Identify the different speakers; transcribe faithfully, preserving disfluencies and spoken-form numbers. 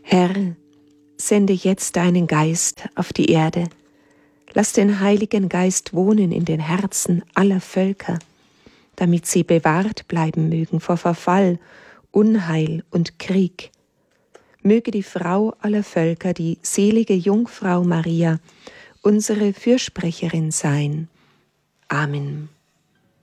Speaker 1: Herr, sende jetzt deinen Geist auf die Erde. Lass den Heiligen Geist wohnen in den Herzen aller Völker, damit sie bewahrt bleiben mögen vor Verfall, Unheil und Krieg. Möge die Frau aller Völker, die selige Jungfrau Maria, unsere Fürsprecherin sein. Amen.